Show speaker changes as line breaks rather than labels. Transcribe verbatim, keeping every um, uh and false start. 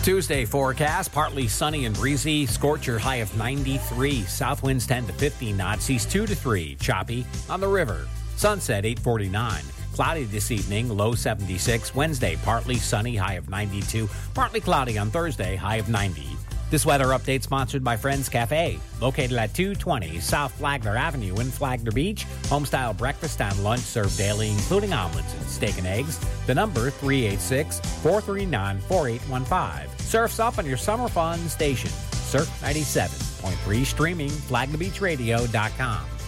Tuesday forecast, partly sunny and breezy. Scorcher high of ninety-three. South winds ten to fifteen knots. Seas two to three. Choppy on the river. Sunset eight forty-nine. Cloudy this evening, low seventy-six. Wednesday, partly sunny, high of ninety-two. Partly cloudy on Thursday, high of ninety. This weather update sponsored by Friends Cafe, located at two twenty South Flagler Avenue in Flagler Beach. Homestyle breakfast and lunch served daily, including omelets and steak and eggs. The number three eight six, four three nine, four eight one five. Surfs up on your summer fun station. Surf ninety-seven point three, streaming flagler beach radio dot com.